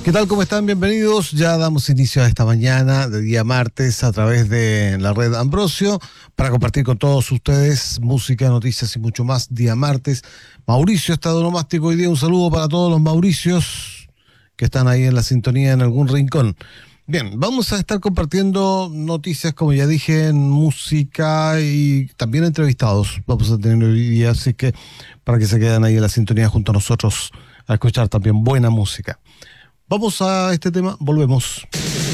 ¿Qué tal? ¿Cómo están? Bienvenidos. Ya damos inicio a esta mañana de día martes a través de la red Ambrosio para compartir con todos ustedes música, noticias y mucho más. Día martes. Mauricio está de onomástico hoy día. Un saludo para todos los Mauricios que están ahí en la sintonía en algún rincón. Bien, vamos a estar compartiendo noticias, como ya dije, en música y también entrevistados. Vamos a tener hoy día, así que para que se queden ahí en la sintonía junto a nosotros a escuchar también buena música. Vamos a este tema, volvemos.